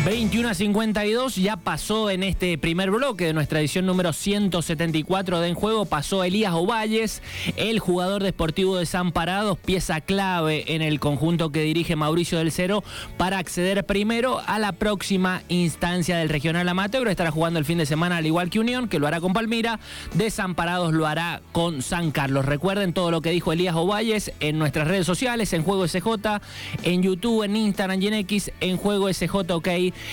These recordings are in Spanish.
21:52, ya pasó en este primer bloque de nuestra edición número 174 de En Juego, pasó Elías Ovalles, el jugador de Sportivo Desamparados, pieza clave en el conjunto que dirige Mauricio del Cero para acceder primero a la próxima instancia del Regional Amateur. Estará jugando el fin de semana al igual que Unión, que lo hará con Palmira. Desamparados lo hará con San Carlos. Recuerden todo lo que dijo Elías Ovalles en nuestras redes sociales, En Juego SJ, en YouTube, en Instagram y en X, En Juego SJ, ok.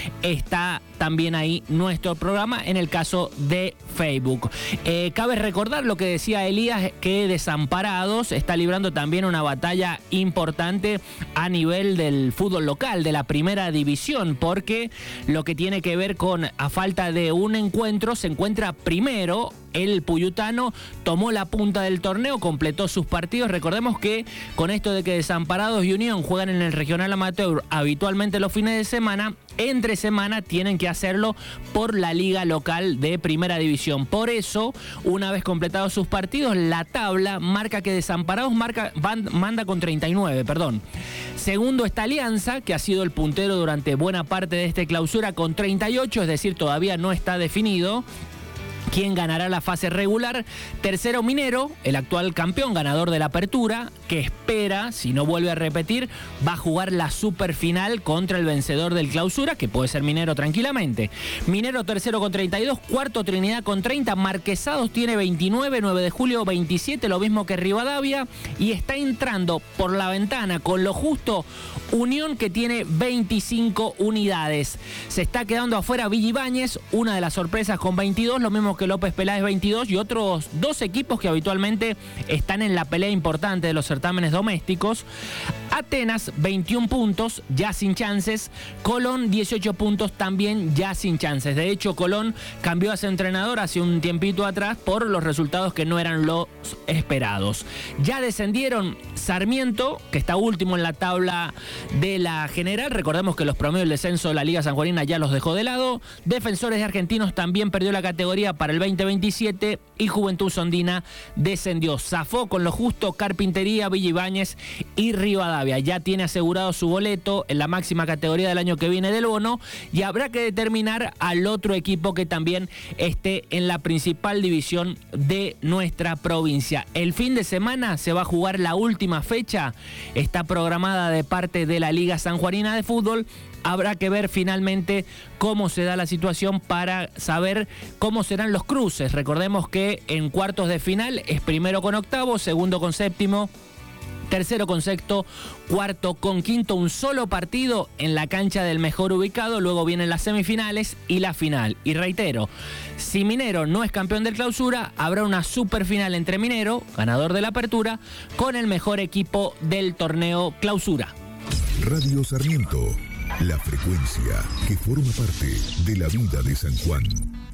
Está también ahí nuestro programa en el caso de Facebook. Cabe recordar lo que decía Elías, que Desamparados está librando también una batalla importante a nivel del fútbol local, de la primera división, porque lo que tiene que ver con, a falta de un encuentro, se encuentra primero. El puyutano tomó la punta del torneo, completó sus partidos. Recordemos que con esto de que Desamparados y Unión juegan en el Regional Amateur habitualmente los fines de semana, entre semana tienen que hacerlo por la liga local de primera división. Por eso, una vez completados sus partidos, la tabla marca que Desamparados manda con 39, perdón. Segundo está Alianza, que ha sido el puntero durante buena parte de esta clausura, con 38, es decir, todavía no está definido quién ganará la fase regular. Tercero, Minero, el actual campeón, ganador de la apertura, que espera, si no vuelve a repetir, va a jugar la superfinal contra el vencedor del clausura, que puede ser Minero tranquilamente. Minero tercero con 32, cuarto Trinidad con 30, Marquesados tiene 29, 9 de julio 27, lo mismo que Rivadavia, y está entrando por la ventana con lo justo Unión, que tiene 25 unidades. Se está quedando afuera Villa Ibáñez, una de las sorpresas, con 22, lo mismo que López Peláez 22, y otros dos equipos que habitualmente están en la pelea importante de los certámenes domésticos. Atenas 21 puntos, ya sin chances. Colón 18 puntos, también ya sin chances. De hecho, Colón cambió a su entrenador hace un tiempito atrás por los resultados que no eran los esperados. Ya descendieron Sarmiento, que está último en la tabla de la general. Recordemos que los promedios del descenso de la Liga Sanjuanina ya los dejó de lado. Defensores de Argentinos también perdió la categoría para el 2027, y Juventud Sondina descendió. Zafó con lo justo Carpintería, Villa Ibáñez y Rivadavia. Ya tiene asegurado su boleto en la máxima categoría del año que viene del bono, y habrá que determinar al otro equipo que también esté en la principal división de nuestra provincia. El fin de semana se va a jugar la última fecha, está programada de parte de la Liga Sanjuanina de Fútbol. Habrá que ver finalmente cómo se da la situación para saber cómo serán los cruces. Recordemos que en cuartos de final es primero con octavo, segundo con séptimo, tercero con sexto, cuarto con quinto, un solo partido en la cancha del mejor ubicado. Luego vienen las semifinales y la final. Y reitero, si Minero no es campeón del clausura, habrá una superfinal entre Minero, ganador de la apertura, con el mejor equipo del torneo clausura. Radio Sarmiento, la frecuencia que forma parte de la vida de San Juan.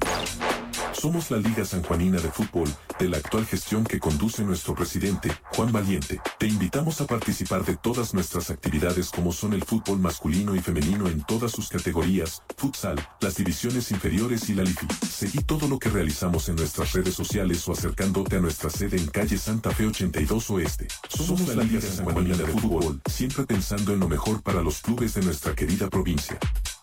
Somos la Liga Sanjuanina de Fútbol, de la actual gestión que conduce nuestro presidente, Juan Valiente. Te invitamos a participar de todas nuestras actividades, como son el fútbol masculino y femenino en todas sus categorías, futsal, las divisiones inferiores y la LIFI. Seguí todo lo que realizamos en nuestras redes sociales o acercándote a nuestra sede en calle Santa Fe 82 Oeste. Somos la Liga Sanjuanina de Fútbol, siempre pensando en lo mejor para los clubes de nuestra querida provincia.